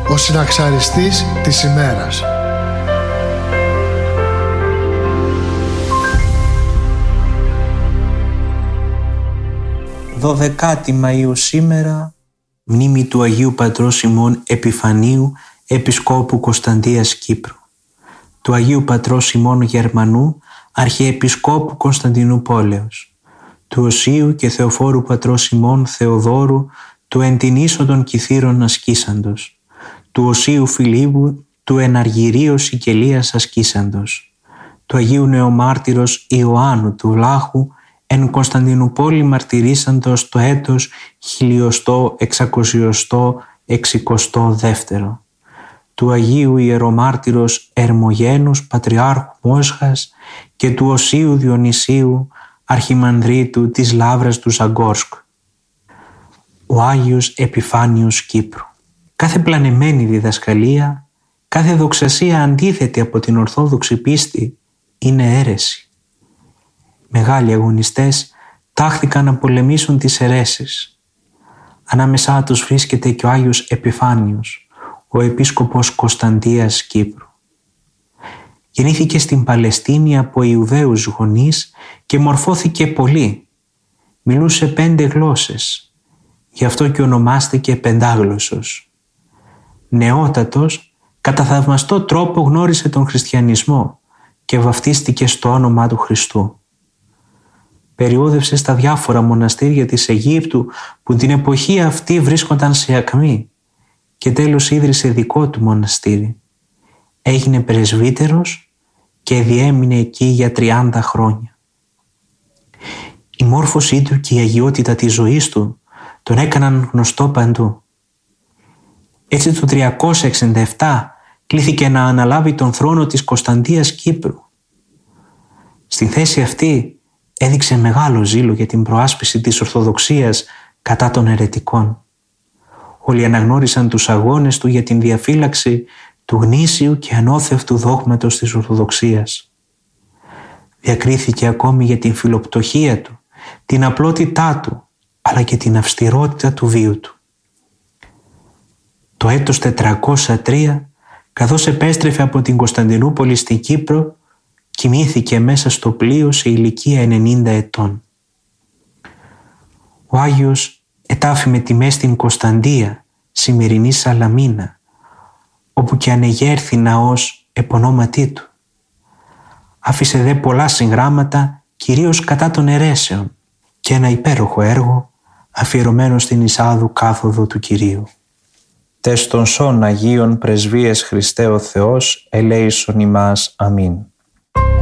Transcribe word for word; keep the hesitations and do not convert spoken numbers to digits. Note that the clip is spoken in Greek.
Ο συναξαριστής της ημέρας. δωδεκάτη Μαΐου σήμερα, μνήμη του Αγίου Πατρός ημών Επιφανίου, Επισκόπου Κωνσταντίας Κύπρου, του Αγίου Πατρός ημών Γερμανού, Αρχιεπισκόπου Κωνσταντινούπολεως, του Οσίου και Θεοφόρου Πατρός ημών Θεοδόρου, του εν την ίσο των Κιθήρων ασκήσαντος, του Οσίου Φιλίππου, του εν Αργυρίου Σικελίας ασκήσαντος, του Αγίου Νεομάρτυρος Ιωάννου του Βλάχου, εν Κωνσταντινούπολη μαρτυρήσαντος το έτος χιλιοστό εξακοσιοστό εξικοστό δεύτερο, του Αγίου Ιερομάρτυρος Ερμογένους Πατριάρχου Μόσχας και του Οσίου Διονυσίου Αρχιμανδρίτου της Λαύρας του Ζαγκόρσκ. Ο Άγιος Επιφάνιος Κύπρου. Κάθε πλανεμένη διδασκαλία, κάθε δοξασία αντίθετη από την ορθόδοξη πίστη είναι αίρεση. Μεγάλοι αγωνιστές τάχθηκαν να πολεμήσουν τις αιρέσεις. Ανάμεσά τους βρίσκεται και ο Άγιος Επιφάνιος, ο επίσκοπος Κωνσταντίας Κύπρου. Γεννήθηκε στην Παλαιστίνη από Ιουδαίους γονείς και μορφώθηκε πολύ. Μιλούσε πέντε γλώσσες, γι' αυτό και ονομάστηκε πεντάγλωσσος. Νεότατος, κατά θαυμαστό τρόπο γνώρισε τον χριστιανισμό και βαφτίστηκε στο όνομα του Χριστού. Περιόδευσε στα διάφορα μοναστήρια της Αιγύπτου που την εποχή αυτή βρίσκονταν σε ακμή και τέλος ίδρυσε δικό του μοναστήρι. Έγινε πρεσβύτερος και διέμεινε εκεί για τριάντα χρόνια. Η μόρφωσή του και η αγιότητα της ζωής του τον έκαναν γνωστό παντού. Έτσι το τριακόσια εξήντα επτά κλήθηκε να αναλάβει τον θρόνο της Κωνσταντίας Κύπρου. Στην θέση αυτή έδειξε μεγάλο ζήλο για την προάσπιση της Ορθοδοξίας κατά των αιρετικών. Όλοι αναγνώρισαν τους αγώνες του για την διαφύλαξη του γνήσιου και ανώθευτου δόγματος της Ορθοδοξίας. Διακρίθηκε ακόμη για την φιλοπτωχία του, την απλότητά του, αλλά και την αυστηρότητα του βίου του. Το έτος τετρακόσια τρία, καθώς επέστρεφε από την Κωνσταντινούπολη στην Κύπρο, κοιμήθηκε μέσα στο πλοίο σε ηλικία ενενήντα ετών. Ο Άγιος ετάφη με τιμές στην Κωνσταντία, σημερινή Σαλαμίνα, όπου και ανεγέρθη ναός επωνόματί του. Άφησε δε πολλά συγγράμματα, κυρίως κατά των αιρέσεων, και ένα υπέροχο έργο αφιερωμένο στην εισάδου κάθοδο του Κυρίου. Τες των σών Αγίων Πρεσβείες Χριστέ ο Θεός, ελέησον ημάς. Αμήν.